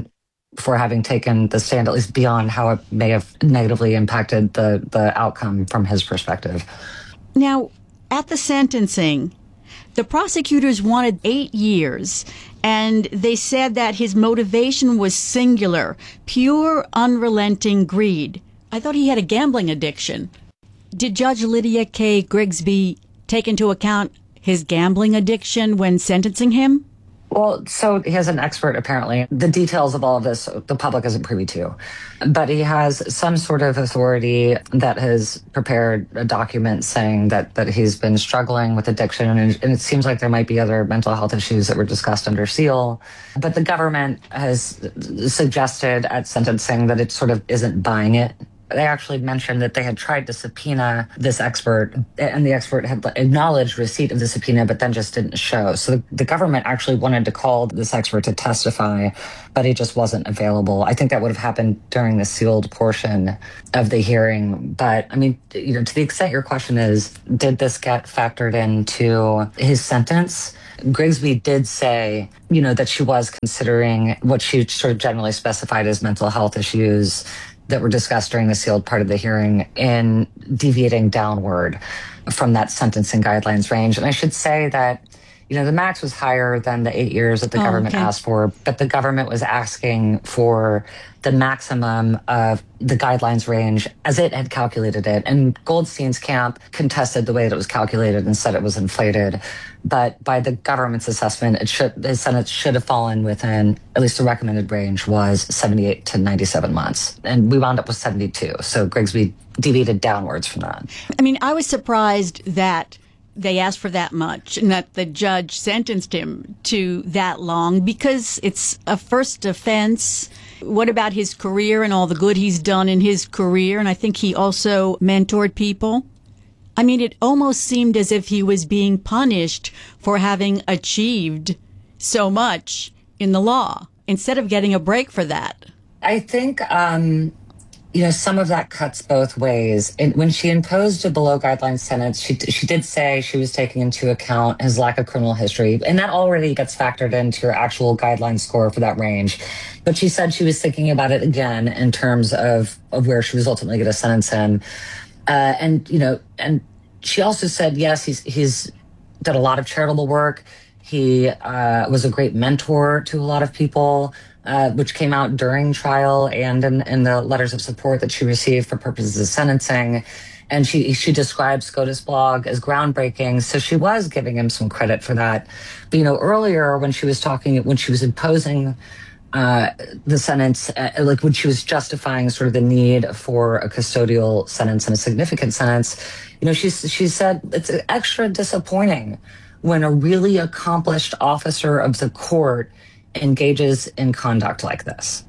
for having taken the stand, at least beyond how it may have negatively impacted the, the outcome from his perspective. Now, at the sentencing, the prosecutors wanted eight years, and they said that his motivation was singular, pure, unrelenting greed. I thought he had a gambling addiction. Did Judge Lydia K. Grigsby take into account his gambling addiction when sentencing him? Well, so he has an expert, apparently. The details of all of this, the public isn't privy to. But he has some sort of authority that has prepared a document saying that, that he's been struggling with addiction. And, and it seems like there might be other mental health issues that were discussed under seal. But the government has suggested at sentencing that it sort of isn't buying it. They actually mentioned that they had tried to subpoena this expert, and the expert had acknowledged receipt of the subpoena, but then just didn't show. So the, the government actually wanted to call this expert to testify, but he just wasn't available. I think that would have happened during the sealed portion of the hearing. But I mean, you know, to the extent your question is, did this get factored into his sentence? Grigsby did say, you know, that she was considering what she sort of generally specified as mental health issues that were discussed during the sealed part of the hearing in deviating downward from that sentencing guidelines range. And I should say that, you know, the max was higher than the eight years that the oh, government okay. asked for, but the government was asking for the maximum of the guidelines range as it had calculated it. And Goldstein's camp contested the way that it was calculated and said it was inflated. But by the government's assessment, it should, his sentence should have fallen within, at least the recommended range was seventy-eight to ninety-seven months. And we wound up with seventy-two. So Grigsby deviated downwards from that. I mean, I was surprised that they asked for that much and that the judge sentenced him to that long because it's a first offense. What about his career and all the good he's done in his career? And I think he also mentored people. I mean, it almost seemed as if he was being punished for having achieved so much in the law instead of getting a break for that. I think, um, you know, some of that cuts both ways. And when she imposed a below guideline sentence, she she did say she was taking into account his lack of criminal history. And that already gets factored into your actual guideline score for that range. But she said she was thinking about it again in terms of, of where she was ultimately going to sentence him. Uh, and, you know, and she also said, yes, he's, he's done a lot of charitable work. He uh, was a great mentor to a lot of people, uh, which came out during trial and in, in the letters of support that she received for purposes of sentencing. And she she described SCOTUS blog as groundbreaking. So she was giving him some credit for that. But, you know, earlier when she was talking, when she was imposing uh, the sentence, uh, like when she was justifying sort of the need for a custodial sentence and a significant sentence, you know, she, she said it's extra disappointing when a really accomplished officer of the court engages in conduct like this.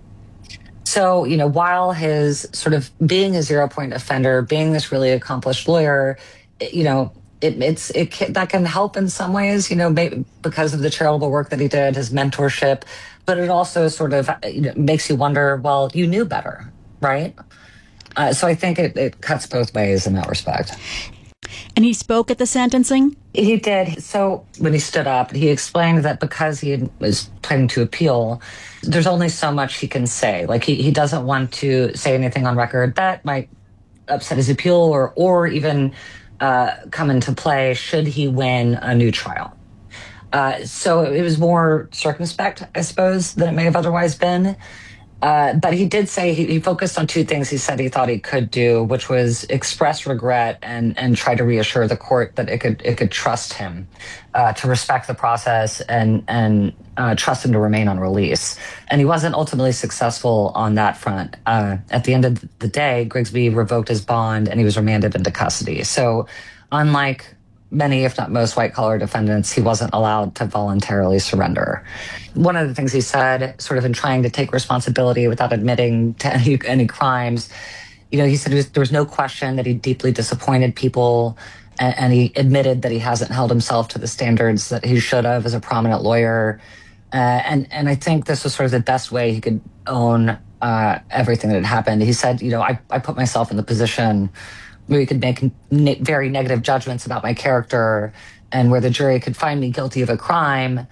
So, you know, while his sort of being a zero point offender, being this really accomplished lawyer, you know, it, it's, it can, that can help in some ways, you know, maybe because of the charitable work that he did, his mentorship, but it also sort of, you know, makes you wonder, well, you knew better, right? Uh, so I think it, it cuts both ways in that respect. And he spoke at the sentencing? He did. So when he stood up, he explained that because he was planning to appeal, there's only so much he can say. Like he, he doesn't want to say anything on record that might upset his appeal or, or even uh, come into play should he win a new trial. Uh, so it was more circumspect, I suppose, than it may have otherwise been. Uh, but he did say he, he focused on two things he said he thought he could do, which was express regret and, and try to reassure the court that it could it could trust him uh, to respect the process and and uh, trust him to remain on release. And he wasn't ultimately successful on that front. Uh, at the end of the day, Grigsby revoked his bond and he was remanded into custody. So unlike many, if not most, white-collar defendants, he wasn't allowed to voluntarily surrender. One of the things he said, sort of in trying to take responsibility without admitting to any, any crimes, you know, he said was, there was no question that he deeply disappointed people, and, and he admitted that he hasn't held himself to the standards that he should have as a prominent lawyer. Uh, and, and I think this was sort of the best way he could own uh, everything that had happened. He said, you know, I, I put myself in the position where you could make ne- very negative judgments about my character and where the jury could find me guilty of a crime,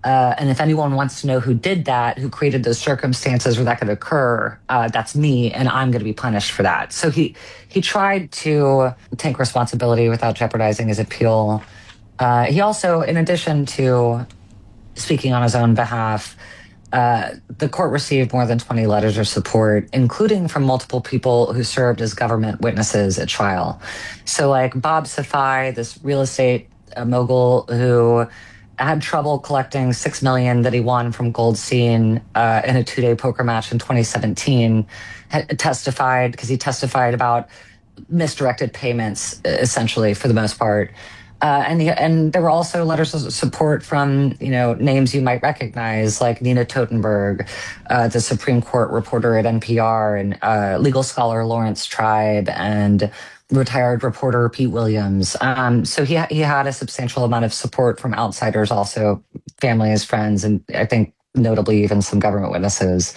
Uh, and if anyone wants to know who did that, who created those circumstances where that could occur, uh, that's me, and I'm going to be punished for that. So he he tried to take responsibility without jeopardizing his appeal. Uh, he also, in addition to speaking on his own behalf, uh, the court received more than twenty letters of support, including from multiple people who served as government witnesses at trial. So like Bob Safai, this real estate uh, mogul who had trouble collecting six million dollars that he won from Goldstein uh, in a two-day poker match in twenty seventeen, had testified because he testified about misdirected payments, essentially, for the most part. Uh, and the, and there were also letters of support from, you know, names you might recognize, like Nina Totenberg, uh, the Supreme Court reporter at N P R, and uh, legal scholar Lawrence Tribe, and retired reporter Pete Williams. Um, so he he had a substantial amount of support from outsiders, also families, friends, and I think notably even some government witnesses.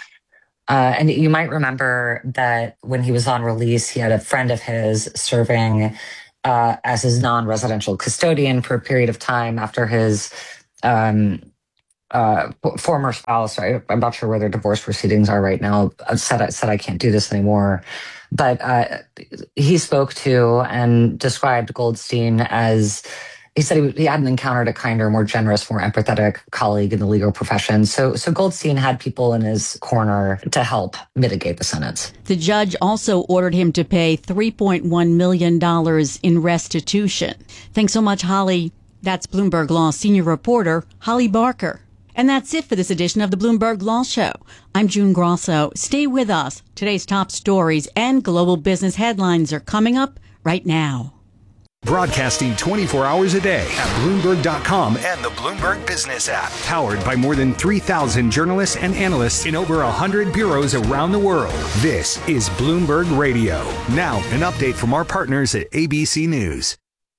Uh, and you might remember that when he was on release, he had a friend of his serving uh, as his non-residential custodian for a period of time after his um, uh, former spouse, I, I'm not sure where their divorce proceedings are right now, said, said I can't do this anymore. But uh, he spoke to and described Goldstein as, he said he, he hadn't encountered a kinder, more generous, more empathetic colleague in the legal profession. So, so Goldstein had people in his corner to help mitigate the sentence. The judge also ordered him to pay three point one million dollars in restitution. Thanks so much, Holly. That's Bloomberg Law senior reporter Holly Barker. And that's it for this edition of the Bloomberg Law Show. I'm June Grosso. Stay with us. Today's top stories and global business headlines are coming up right now. Broadcasting twenty-four hours a day at Bloomberg dot com and the Bloomberg Business app. Powered by more than three thousand journalists and analysts in over one hundred bureaus around the world. This is Bloomberg Radio. Now, an update from our partners at A B C News.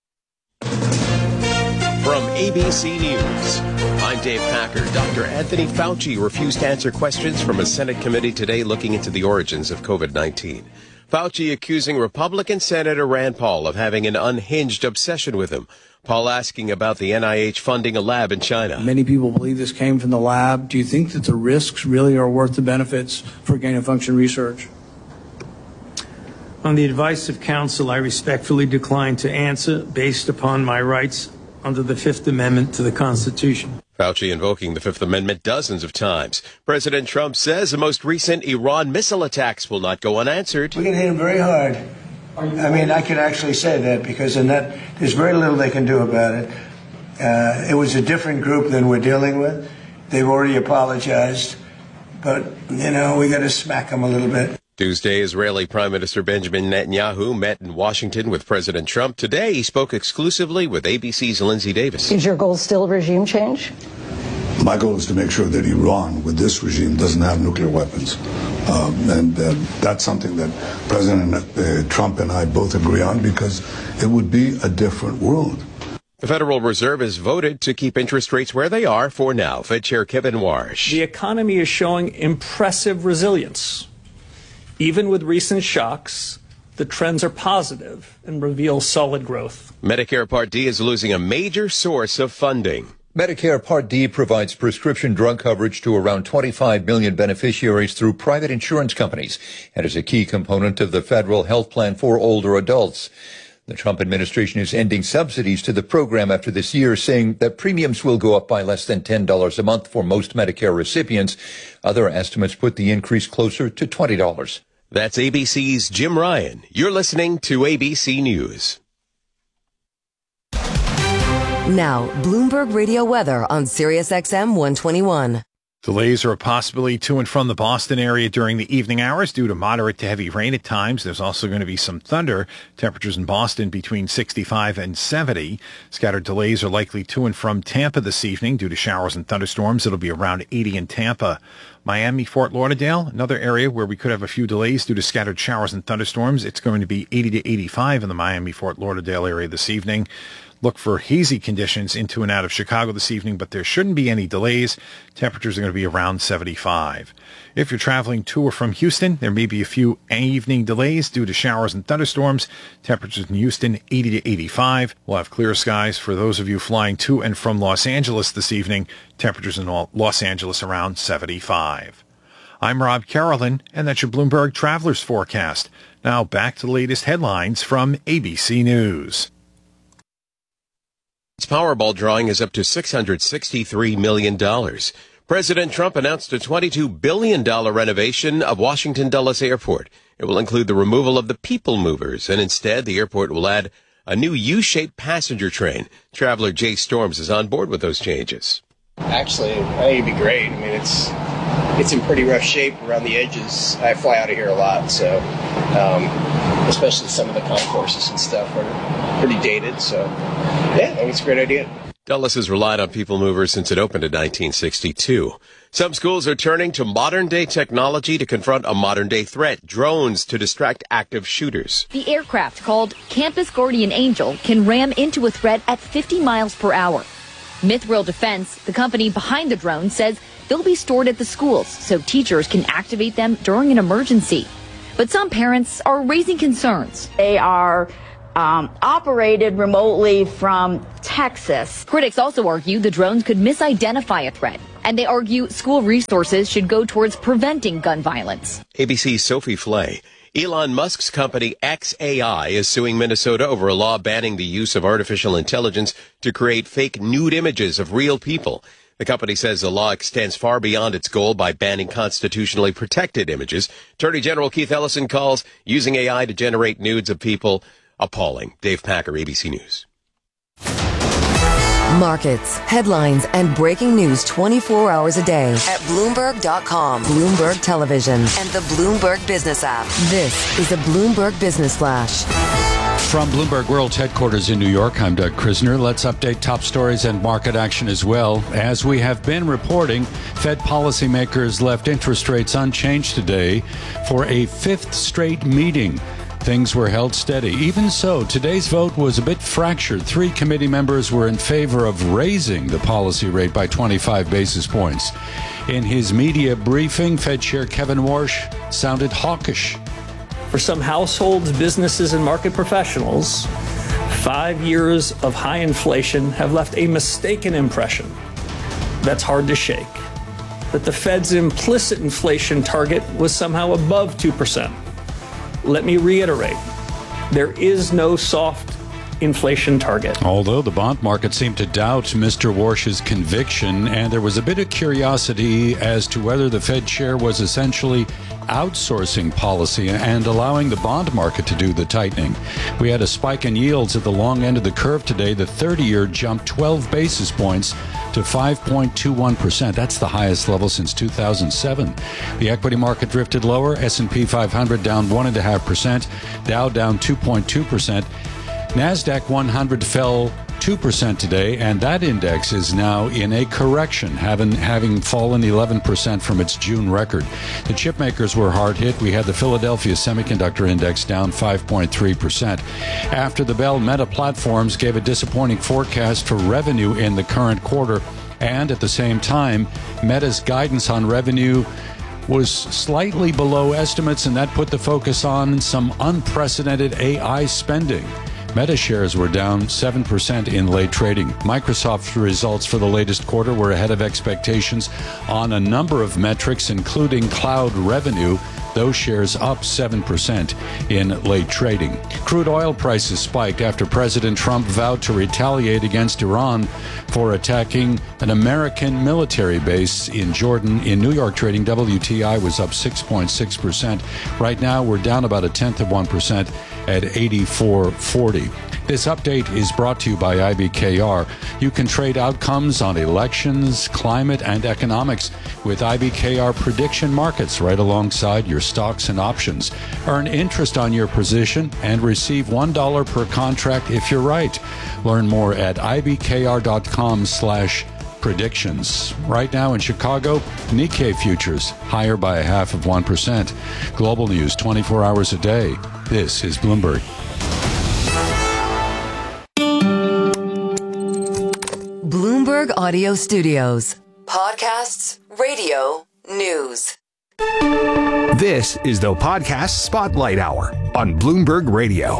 From A B C News, I'm Dave Packer. Doctor Anthony Fauci refused to answer questions from a Senate committee today looking into the origins of COVID nineteen. Fauci accusing Republican Senator Rand Paul of having an unhinged obsession with him. Paul asking about the N I H funding a lab in China. Many people believe this came from the lab. Do you think that the risks really are worth the benefits for gain-of-function research? On the advice of counsel, I respectfully decline to answer based upon my rights under the Fifth Amendment to the Constitution. Fauci invoking the Fifth Amendment dozens of times. President Trump says the most recent Iran missile attacks will not go unanswered. We're going to hit him very hard. I mean, I can actually say that because in that, there's very little they can do about it. Uh, it was a different group than we're dealing with. They've already apologized. But, you know, we got to smack them a little bit. Tuesday, Israeli Prime Minister Benjamin Netanyahu met in Washington with President Trump. Today, he spoke exclusively with A B C's Lindsay Davis. Is your goal still regime change? My goal is to make sure that Iran, with this regime, doesn't have nuclear weapons. Um, and uh, that's something that President uh, Trump and I both agree on because it would be a different world. The Federal Reserve has voted to keep interest rates where they are for now. Fed Chair Kevin Warsh. The economy is showing impressive resilience. Even with recent shocks, the trends are positive and reveal solid growth. Medicare Part D is losing a major source of funding. Medicare Part D provides prescription drug coverage to around twenty-five million beneficiaries through private insurance companies and is a key component of the federal health plan for older adults. The Trump administration is ending subsidies to the program after this year, saying that premiums will go up by less than ten dollars a month for most Medicare recipients. Other estimates put the increase closer to twenty dollars. That's A B C's Jim Ryan. You're listening to A B C News. Now, Bloomberg Radio weather on Sirius X M one twenty-one. Delays are a possibility to and from the Boston area during the evening hours due to moderate to heavy rain at times. There's also going to be some thunder. Temperatures in Boston between sixty-five and seventy. Scattered delays are likely to and from Tampa this evening due to showers and thunderstorms. It'll be around eighty in Tampa. Miami, Fort Lauderdale, another area where we could have a few delays due to scattered showers and thunderstorms. It's going to be eighty to eighty-five in the Miami, Fort Lauderdale area this evening. Look for hazy conditions into and out of Chicago this evening, but there shouldn't be any delays. Temperatures are going to be around seventy-five. If you're traveling to or from Houston, there may be a few evening delays due to showers and thunderstorms. Temperatures in Houston, eighty to eighty-five. We'll have clear skies for those of you flying to and from Los Angeles this evening. Temperatures in Los Angeles around seventy-five. I'm Rob Carolyn, and that's your Bloomberg Travelers Forecast. Now back to the latest headlines from A B C News. Its Powerball drawing is up to six hundred sixty-three million dollars. President Trump announced a twenty-two billion dollars renovation of Washington Dulles Airport. It will include the removal of the people movers, and instead the airport will add a new U-shaped passenger train. Traveler Jay Storms is on board with those changes. Actually, I think it'd be great. I mean, it's it's in pretty rough shape around the edges. I fly out of here a lot, so um, especially some of the concourses and stuff are pretty dated. So, yeah, I think it's a great idea. Dulles has relied on people movers since it opened in nineteen sixty-two. Some schools are turning to modern-day technology to confront a modern-day threat, drones to distract active shooters. The aircraft, called Campus Guardian Angel, can ram into a threat at fifty miles per hour. Mithril Defense, the company behind the drone, says they'll be stored at the schools so teachers can activate them during an emergency. But some parents are raising concerns. They are um, operated remotely from Texas. Critics also argue the drones could misidentify a threat, and they argue school resources should go towards preventing gun violence. A B C's Sophie Flay. Elon Musk's company X A I is suing Minnesota over a law banning the use of artificial intelligence to create fake nude images of real people. The company says the law extends far beyond its goal by banning constitutionally protected images. Attorney General Keith Ellison calls using A I to generate nudes of people appalling. Dave Packer, A B C News. Markets, headlines, and breaking news twenty-four hours a day at Bloomberg dot com, Bloomberg Television, and the Bloomberg Business app. This is a Bloomberg Business Flash. From Bloomberg World Headquarters in New York, I'm Doug Krisner. Let's update top stories and market action as well. As we have been reporting, Fed policymakers left interest rates unchanged today for a fifth straight meeting. Things were held steady. Even so, today's vote was a bit fractured. Three committee members were in favor of raising the policy rate by twenty-five basis points. In his media briefing, Fed Chair Kevin Warsh sounded hawkish. For some households, businesses, and market professionals, five years of high inflation have left a mistaken impression that's hard to shake, that the Fed's implicit inflation target was somehow above two percent. Let me reiterate, there is no soft inflation target. Although the bond market seemed to doubt Mister Warsh's conviction, and there was a bit of curiosity as to whether the Fed chair was essentially outsourcing policy and allowing the bond market to do the tightening. We had a spike in yields at the long end of the curve today. The thirty-year jumped twelve basis points to five point two one percent. That's the highest level since two thousand seven. The equity market drifted lower. S and P five hundred down one point five percent. Dow down two point two percent. NASDAQ one hundred fell two percent today, and that index is now in a correction, having, having fallen eleven percent from its June record. The chip makers were hard hit. We had the Philadelphia Semiconductor Index down five point three percent. After the bell, Meta Platforms gave a disappointing forecast for revenue in the current quarter, and at the same time, Meta's guidance on revenue was slightly below estimates, and that put the focus on some unprecedented A I spending. Meta shares were down seven percent in late trading. Microsoft's results for the latest quarter were ahead of expectations on a number of metrics, including cloud revenue. Those shares up seven percent in late trading. Crude oil prices spiked after President Trump vowed to retaliate against Iran for attacking an American military base in Jordan. In New York trading, W T I was up six point six percent. Right now, we're down about a tenth of one percent at eighty-four forty. This update is brought to you by I B K R. You can trade outcomes on elections, climate, and economics with I B K R prediction markets right alongside your stocks and options. Earn interest on your position and receive one dollar per contract if you're right. Learn more at ibkr.com slash predictions. Right now in Chicago, Nikkei futures higher by a half of one percent. Global news twenty-four hours a day. This is Bloomberg. Audio Studios. Podcasts, radio, news. This is the Podcast Spotlight Hour on Bloomberg Radio.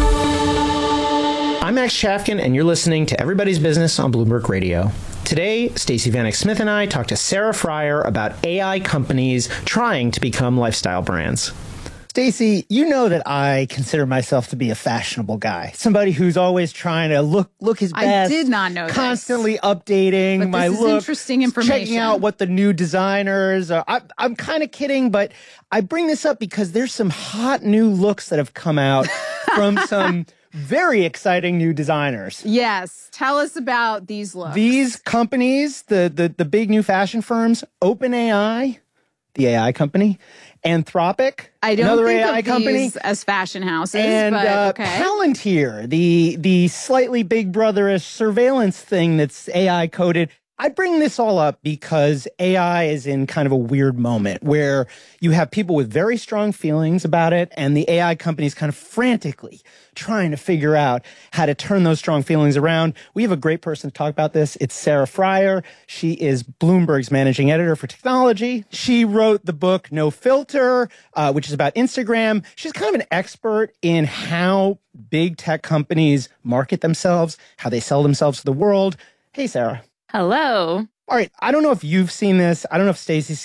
I'm Max Chafkin, and you're listening to Everybody's Business on Bloomberg Radio. Today, Stacey Vanek Smith and I talked to Sarah Friar about A I companies trying to become lifestyle brands. Stacey, you know that I consider myself to be a fashionable guy, somebody who's always trying to look look his best. I did not know this. Constantly updating but my this is look, interesting information. Checking out what the new designers are. I, I'm kind of kidding, but I bring this up because there's some hot new looks that have come out from some very exciting new designers. Yes, tell us about these looks. These companies, the the the big new fashion firms, OpenAI, the A I company, Anthropic, I don't another think A I of company, these as fashion houses, and but uh, okay. Palantir, the the slightly Big Brother-ish surveillance thing that's A I coded. I bring this all up because A I is in kind of a weird moment where you have people with very strong feelings about it, and the A I companies kind of frantically trying to figure out how to turn those strong feelings around. We have a great person to talk about this. It's Sarah Friar. She is Bloomberg's managing editor for technology. She wrote the book No Filter, uh, which is about Instagram. She's kind of an expert in how big tech companies market themselves, how they sell themselves to the world. Hey, Sarah. Hello. All right. I don't know if you've seen this. I don't know if Stacey's